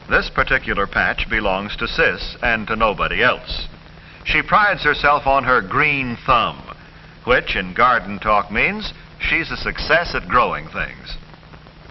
This particular patch belongs to Sis and to nobody else. She prides herself on her green thumb, which in garden talk means she's a success at growing things.